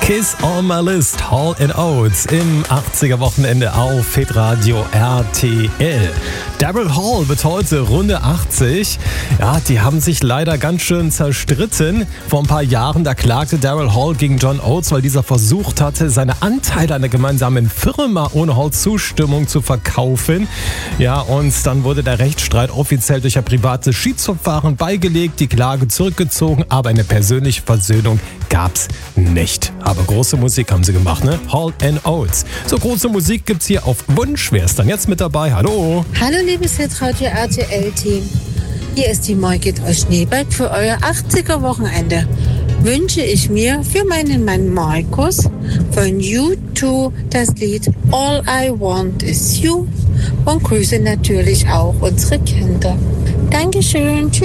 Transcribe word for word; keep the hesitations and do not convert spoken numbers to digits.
Kiss on my list, Hall and Oates im achtziger-Wochenende auf Hitradio R T L. Daryl Hall wird heute Runde achtzig. Ja, die haben sich leider ganz schön zerstritten. Vor ein paar Jahren, da klagte Daryl Hall gegen John Oates, weil dieser versucht hatte, seine Anteile an der gemeinsamen Firma ohne Halls Zustimmung zu verkaufen. Ja, und dann wurde der Rechtsstreit offiziell durch ein privates Schiedsverfahren beigelegt, die Klage zurückgezogen, aber eine persönliche Versöhnung gab's nicht. Aber große Musik haben sie gemacht, ne? Hall and Oates. So große Musik gibt's hier auf Wunsch. Wer ist dann jetzt mit dabei? Hallo? Hallo liebes Hitradio R T L-Team. Hier ist die Margit aus Schneeberg. Für euer achtziger-Wochenende wünsche ich mir für meinen Mann Markus von U zwei das Lied All I Want Is You und grüße natürlich auch unsere Kinder. Dankeschön. Tschüss.